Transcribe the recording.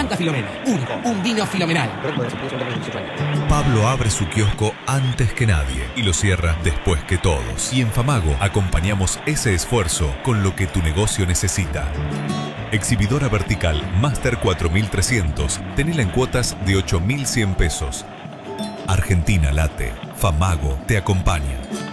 Fanta Filomena. Único. Un vino filomenal. Pablo abre su kiosco antes que nadie y lo cierra después que todos. Y en Famago acompañamos ese esfuerzo con lo que tu negocio necesita. Exhibidora vertical Master 4300. Tenela en cuotas de 8.100 pesos. Argentina Late. Famago te acompaña.